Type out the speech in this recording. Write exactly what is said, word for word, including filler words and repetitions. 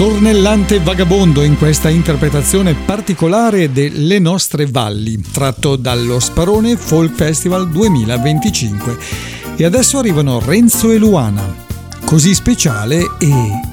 Tornellante vagabondo in questa interpretazione particolare delle nostre valli, tratto dallo Sparone Folk Festival duemilaventicinque. E adesso arrivano Renzo e Luana, così speciale e